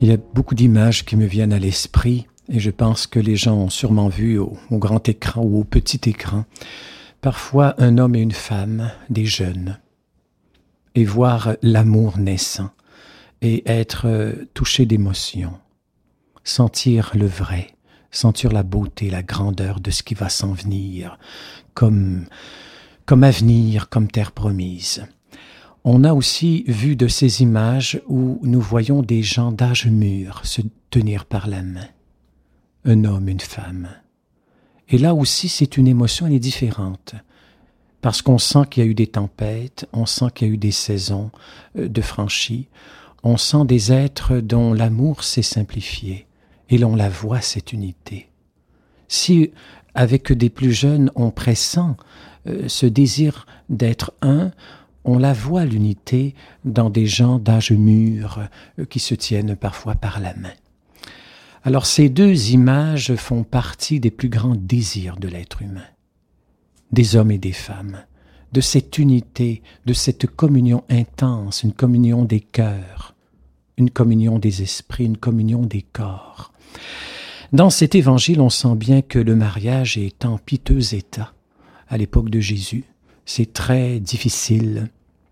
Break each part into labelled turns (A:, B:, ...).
A: Il y a beaucoup d'images qui me viennent à l'esprit et je pense que les gens ont sûrement vu au grand écran ou au petit écran, parfois un homme et une femme, des jeunes, et voir l'amour naissant et être touché d'émotion, sentir le vrai, sentir la beauté, la grandeur de ce qui va s'en venir, comme avenir, comme terre promise. On a aussi vu de ces images où nous voyons des gens d'âge mûr se tenir par la main, un homme, une femme. Et là aussi, c'est une émotion, elle est différente, parce qu'on sent qu'il y a eu des tempêtes, on sent qu'il y a eu des saisons de franchies, on sent des êtres dont l'amour s'est simplifié, et l'on la voit, cette unité. Si, avec des plus jeunes, on pressent ce désir d'être un, on la voit, l'unité, dans des gens d'âge mûr qui se tiennent parfois par la main. Alors ces deux images font partie des plus grands désirs de l'être humain, des hommes et des femmes, de cette unité, de cette communion intense, une communion des cœurs, une communion des esprits, une communion des corps. Dans cet évangile, on sent bien que le mariage est en piteux état à l'époque de Jésus. C'est très difficile.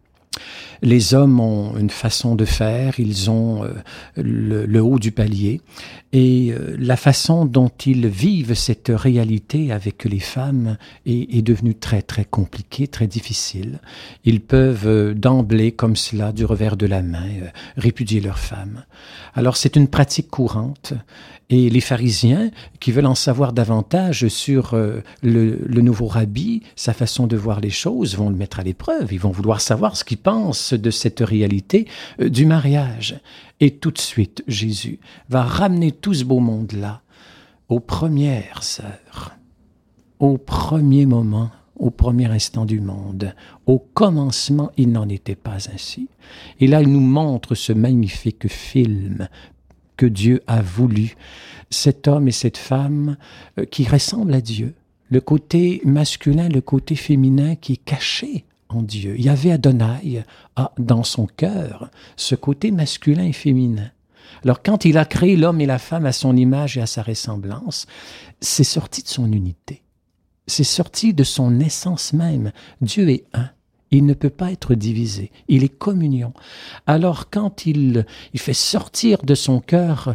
A: Les hommes ont une façon de faire, ils ont le haut du palier, et la façon dont ils vivent cette réalité avec les femmes est devenue très très compliquée, très difficile. Ils peuvent d'emblée, comme cela, du revers de la main, répudier leurs femmes. Alors c'est une pratique courante, et les pharisiens, qui veulent en savoir davantage sur le nouveau rabbi, sa façon de voir les choses, vont le mettre à l'épreuve. Ils vont vouloir savoir ce qu'il pense de cette réalité du mariage. Et tout de suite, Jésus va ramener tout ce beau monde-là aux premières heures, au premier moment, au premier instant du monde. Au commencement, il n'en était pas ainsi. Et là, il nous montre ce magnifique film que Dieu a voulu, cet homme et cette femme qui ressemblent à Dieu. Le côté masculin, le côté féminin qui est caché en Dieu. Il y avait Adonai dans son cœur ce côté masculin et féminin. Alors quand il a créé l'homme et la femme à son image et à sa ressemblance, c'est sorti de son unité. C'est sorti de son essence même. Dieu est un. Il ne peut pas être divisé. Il est communion. Alors quand il fait sortir de son cœur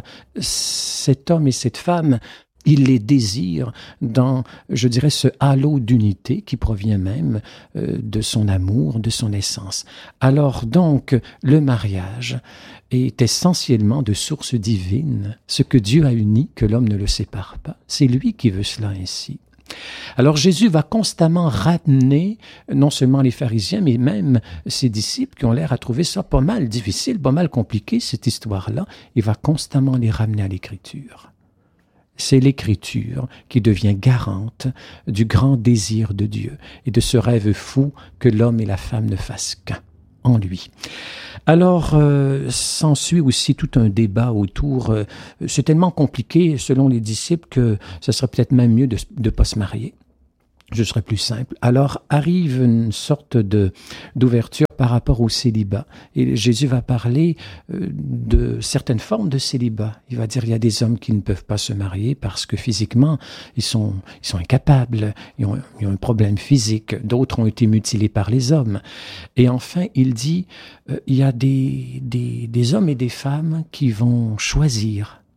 A: cet homme et cette femme, il les désire dans, je dirais, ce halo d'unité qui provient même de son amour, de son essence. Alors donc, le mariage est essentiellement de source divine. Ce que Dieu a uni, que l'homme ne le sépare pas. C'est lui qui veut cela ainsi. Alors Jésus va constamment ramener non seulement les pharisiens, mais même ses disciples qui ont l'air à trouver ça pas mal difficile, pas mal compliqué, cette histoire-là. Il va constamment les ramener à l'Écriture. C'est l'Écriture qui devient garante du grand désir de Dieu et de ce rêve fou que l'homme et la femme ne fassent qu'un en lui. Alors, s'ensuit aussi tout un débat autour. C'est tellement compliqué, selon les disciples, que ce serait peut-être même mieux de ne pas se marier. Je serais plus simple. Alors arrive une sorte d'ouverture par rapport au célibat. Et Jésus va parler de certaines formes de célibat. Il va dire il y a des hommes qui ne peuvent pas se marier parce que physiquement, ils sont incapables, ils ont un problème physique. D'autres ont été mutilés par les hommes. Et enfin, il dit il y a des hommes et des femmes qui vont choisir